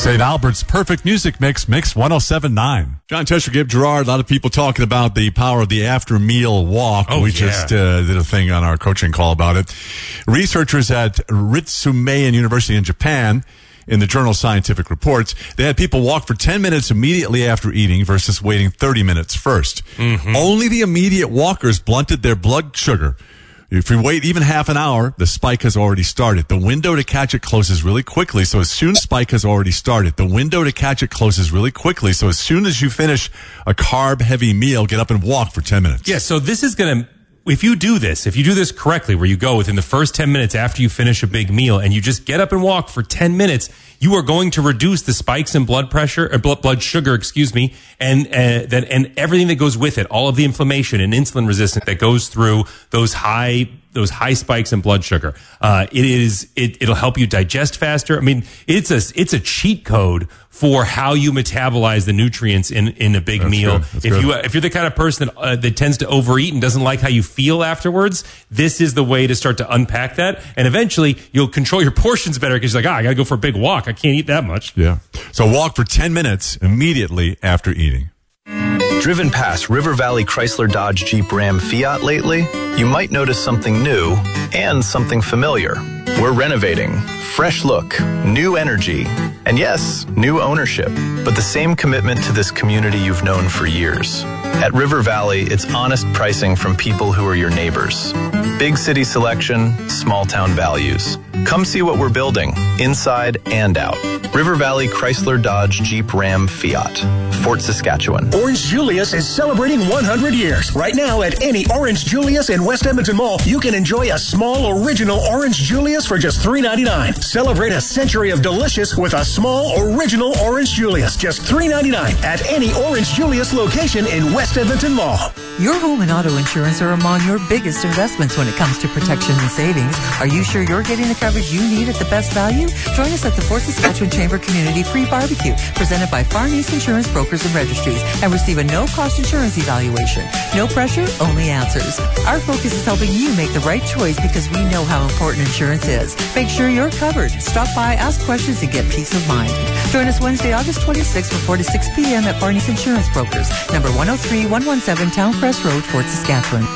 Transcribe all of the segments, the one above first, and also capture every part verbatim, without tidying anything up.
Saint Albert's Perfect Music Mix, Mix one oh seven point nine. John Tesher, Gabe Gerard, a lot of people talking about the power of the after-meal walk. Oh, we yeah. just uh, did a thing on our coaching call about it. Researchers at Ritsumeikan University in Japan, in the journal Scientific Reports, they had people walk for ten minutes immediately after eating versus waiting thirty minutes first. Mm-hmm. Only the immediate walkers blunted their blood sugar. If you wait even half an hour, the spike has already started. The window to catch it closes really quickly. So as soon as spike has already started, the window to catch it closes really quickly. So as soon as you finish a carb heavy meal, get up and walk for ten minutes. Yeah. So this is going to, if you do this, if you do this correctly, where you go within the first ten minutes after you finish a big meal and you just get up and walk for ten minutes, you are going to reduce the spikes in blood pressure or blood, blood sugar, excuse me, and, uh, that, and everything that goes with it, all of the inflammation and insulin resistance that goes through those high, those high spikes in blood sugar. Uh, it is, it, it'll help you digest faster. I mean, it's a, it's a cheat code for how you metabolize the nutrients in, in a big That's meal. good. That's if good. you, if you're the kind of person that, uh, that tends to overeat and doesn't like how you feel afterwards, this is the way to start to unpack that. And eventually you'll control your portions better because you're like, ah, I gotta go for a big walk. I can't eat that much. Yeah. So walk for ten minutes immediately after eating. Driven past River Valley Chrysler Dodge Jeep Ram Fiat lately? You might notice something new and something familiar. We're renovating. Fresh look, new energy, and yes, new ownership, but the same commitment to this community you've known for years. At River Valley, it's honest pricing from people who are your neighbors. Big city selection, small town values. Come see what we're building, inside and out. River Valley Chrysler Dodge Jeep Ram Fiat, Fort Saskatchewan. Orange Julius is celebrating one hundred years. Right now at any Orange Julius in West Edmonton Mall, you can enjoy a small original Orange Julius for just three ninety-nine. Celebrate a century of delicious with a small original Orange Julius, just three ninety-nine at any Orange Julius location in West Edmonton Mall. Your home and auto insurance are among your biggest investments when it comes to protection and savings. Are you sure you're getting the coverage you need at the best value? Join us at the Fort Saskatchewan Chamber Community Free Barbecue, presented by Farnese Insurance Brokers and Registries, and receive a no-cost insurance evaluation. No pressure, only answers. Our focus is helping you make the right choice because we know how important insurance is. Make sure you're covered. Stop by, ask questions, and get peace of mind. Join us Wednesday, August twenty-sixth from four to six p.m. at Farnese Insurance Brokers, number one oh three, one seventeen Towncrest Road, Fort Saskatchewan.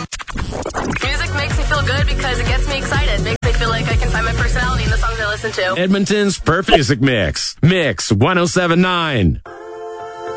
Music makes me feel good because it gets me excited. Makes me feel like I can find my personality in the songs I listen to. Edmonton's Perfect Music Mix. Mix one oh seven point nine.